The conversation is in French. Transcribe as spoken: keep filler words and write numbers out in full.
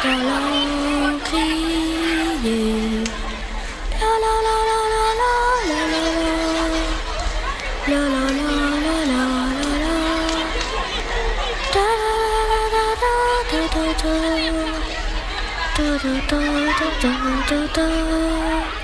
J'entends crier. La la la la la la la la la la la la la la la. Da da da da da da da da da da da da da.